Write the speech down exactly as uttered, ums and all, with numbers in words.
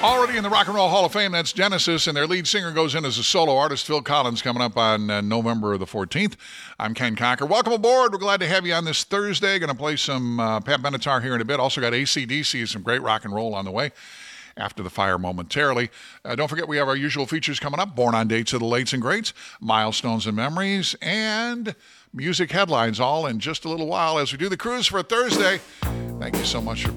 Already in the Rock and Roll Hall of Fame, that's Genesis, and their lead singer goes in as a solo artist, Phil Collins, coming up on uh, November the fourteenth. I'm Ken Cocker. Welcome aboard. We're glad to have you on this Thursday. Going to play some uh, Pat Benatar here in a bit. Also got A C D C, some great rock and roll on the way after the fire momentarily. Uh, don't forget we have our usual features coming up, Born on Dates of the Lates and Greats, Milestones and Memories, and music headlines all in just a little while as we do the cruise for a Thursday. Thank you so much for